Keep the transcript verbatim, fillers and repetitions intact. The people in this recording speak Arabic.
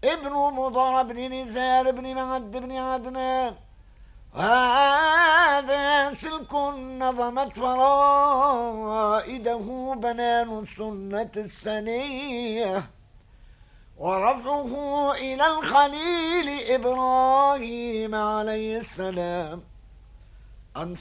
ابن مضر بن نزار بن معد بن عدنان. هذا سلك نظمت فرائده بنان السنة السنية، ورفعه إلى الخليل إبراهيم عليه السلام.